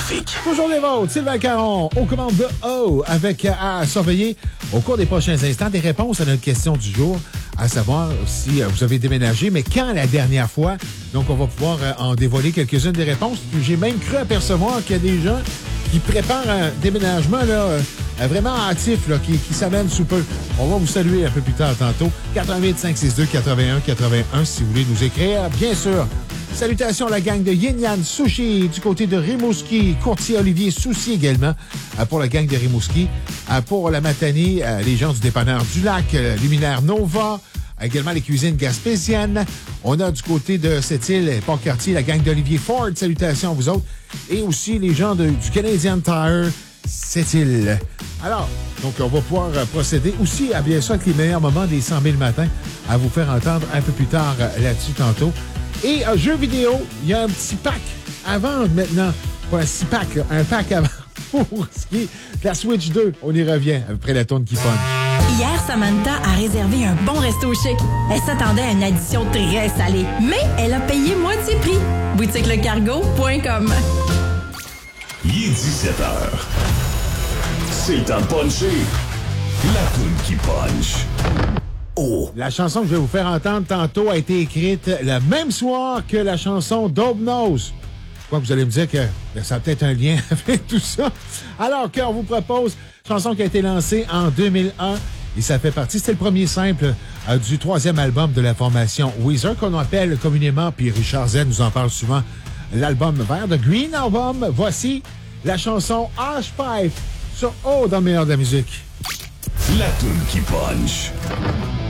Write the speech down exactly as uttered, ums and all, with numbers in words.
trafic. Toujours les vôtres, Sylvain Caron, aux commandes de O, avec à surveiller au cours des prochains instants des réponses à notre question du jour, à savoir si vous avez déménagé, mais quand la dernière fois. Donc, on va pouvoir en dévoiler quelques-unes des réponses. J'ai même cru apercevoir qu'il y a des gens qui préparent un déménagement là, vraiment actif, là, qui, qui s'amène sous peu. On va vous saluer un peu plus tard tantôt. quatre un huit, cinq six deux, huit un huit un si vous voulez nous écrire, bien sûr. Salutations à la gang de Yin Yang Sushi du côté de Rimouski. Courtier Olivier Soucy également pour la gang de Rimouski. Pour la Matanie, les gens du dépanneur du Lac, Luminaire Nova, également les cuisines gaspésiennes. On a du côté de Sept-Îles et Port-Cartier la gang d'Olivier Ford. Salutations à vous autres. Et aussi les gens de, du Canadian Tire Sept-Îles. Alors, donc on va pouvoir procéder aussi à bien sûr avec les meilleurs moments des cent mille matins à vous faire entendre un peu plus tard là-dessus tantôt. Et un jeu vidéo, il y a un petit pack à vendre maintenant. Pas un six pack, là, un pack à vendre pour ce qui est de la Switch deux. On y revient après la tourne qui pogne. Hier, Samantha a réservé un bon resto chic. Elle s'attendait à une addition très salée, mais elle a payé moitié prix. boutique le cargo point com. Il est dix-sept heures. C'est temps de puncher. La toune qui punch. Oh. La chanson que je vais vous faire entendre tantôt a été écrite le même soir que la chanson Dope Nose. Quoi, vous allez me dire que ça a peut-être un lien avec tout ça. Alors qu'on vous propose une chanson qui a été lancée en deux mille un et ça fait partie, c'était le premier simple euh, du troisième album de la formation Weezer qu'on appelle communément, puis Richard Z nous en parle souvent, l'album vert de Green Album. Voici la chanson Hash Pipe sur O dans le meilleur de la musique. La toune qui punch.